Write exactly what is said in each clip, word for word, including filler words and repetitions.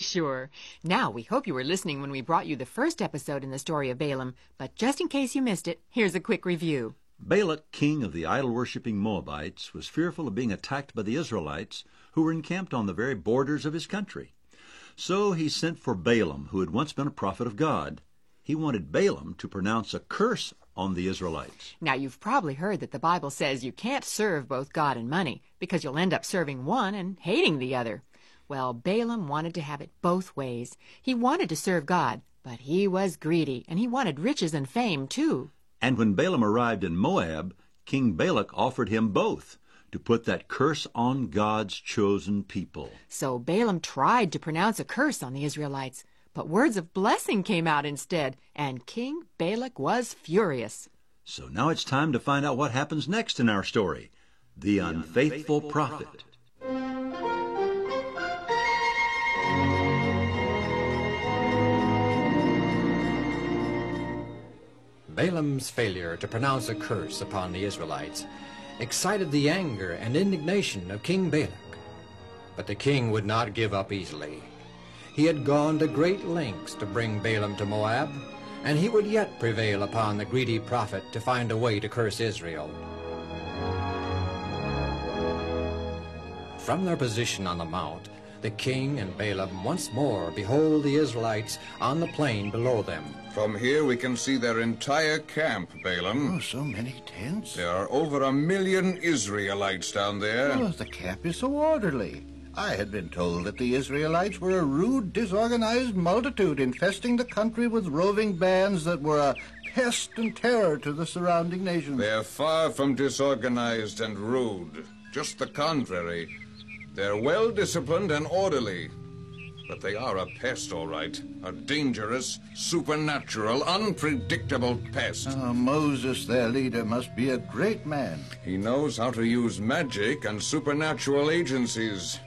sure. Now, we hope you were listening when we brought you the first episode in the story of Balaam, but just in case you missed it, here's a quick review. Balak, king of the idol-worshipping Moabites, was fearful of being attacked by the Israelites, who were encamped on the very borders of his country. So he sent for Balaam, who had once been a prophet of God. He wanted Balaam to pronounce a curse on the Israelites. Now, you've probably heard that the Bible says you can't serve both God and money, because you'll end up serving one and hating the other. Well, Balaam wanted to have it both ways. He wanted to serve God, but he was greedy, and he wanted riches and fame, too. And when Balaam arrived in Moab, King Balak offered him both, to put that curse on God's chosen people. So Balaam tried to pronounce a curse on the Israelites, but words of blessing came out instead, and King Balak was furious. So now it's time to find out what happens next in our story, The Unfaithful Prophet. Balaam's failure to pronounce a curse upon the Israelites excited the anger and indignation of King Balak. But the king would not give up easily. He had gone to great lengths to bring Balaam to Moab, and he would yet prevail upon the greedy prophet to find a way to curse Israel. From their position on the mount, the king and Balaam once more behold the Israelites on the plain below them. From here we can see their entire camp, Balaam. Oh, so many tents. There are over a million Israelites down there. Oh, the camp is so orderly. I had been told that the Israelites were a rude, disorganized multitude infesting the country with roving bands that were a pest and terror to the surrounding nations. They're far from disorganized and rude. Just the contrary. They're well-disciplined and orderly. But they are a pest, all right. A dangerous, supernatural, unpredictable pest. Oh, Moses, their leader, must be a great man. He knows how to use magic and supernatural agencies.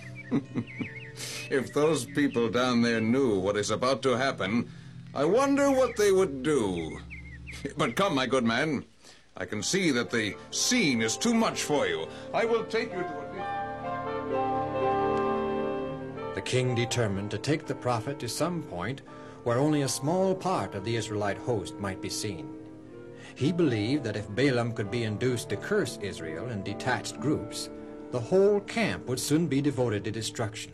If those people down there knew what is about to happen, I wonder what they would do. But come, my good man. I can see that the scene is too much for you. I will take you to a... The king determined to take the prophet to some point where only a small part of the Israelite host might be seen. He believed that if Balaam could be induced to curse Israel in detached groups, the whole camp would soon be devoted to destruction.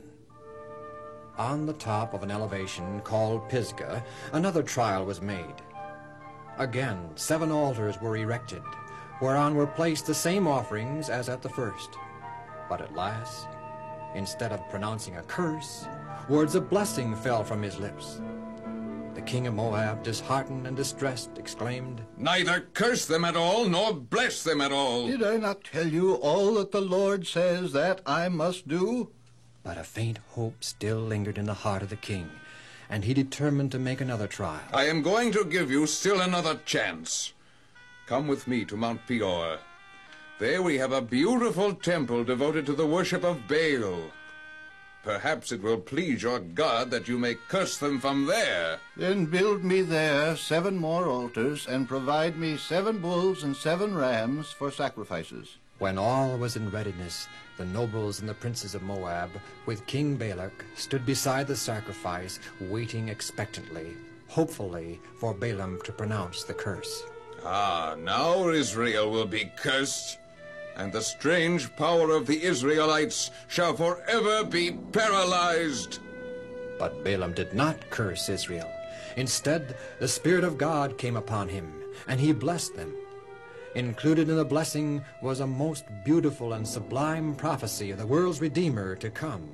On the top of an elevation called Pisgah, another trial was made. Again, seven altars were erected, whereon were placed the same offerings as at the first. But at last, instead of pronouncing a curse, words of blessing fell from his lips. The king of Moab, disheartened and distressed, exclaimed, "Neither curse them at all, nor bless them at all." Did I not tell you all that the Lord says that I must do? But a faint hope still lingered in the heart of the king, and he determined to make another trial. I am going to give you still another chance. Come with me to Mount Peor. There we have a beautiful temple devoted to the worship of Baal. Perhaps it will please your God that you may curse them from there. Then build me there seven more altars and provide me seven bulls and seven rams for sacrifices. When all was in readiness, the nobles and the princes of Moab, with King Balak, stood beside the sacrifice, waiting expectantly, hopefully, for Balaam to pronounce the curse. Ah, now Israel will be cursed, and the strange power of the Israelites shall forever be paralyzed. But Balaam did not curse Israel. Instead, the Spirit of God came upon him, and he blessed them. Included in the blessing was a most beautiful and sublime prophecy of the world's Redeemer to come.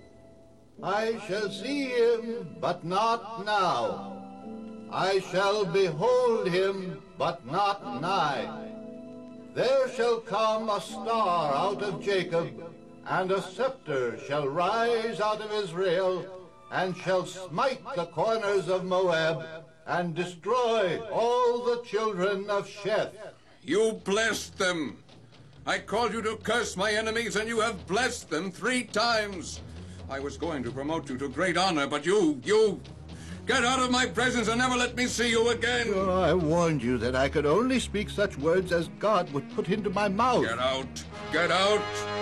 I shall see him, but not now. I shall behold him, but not nigh. There shall come a star out of Jacob, and a scepter shall rise out of Israel, and shall smite the corners of Moab, and destroy all the children of Sheth. You blessed them. I called you to curse my enemies, and you have blessed them three times. I was going to promote you to great honor, but you, you... Get out of my presence and never let me see you again. Oh, I warned you that I could only speak such words as God would put into my mouth. Get out. Get out.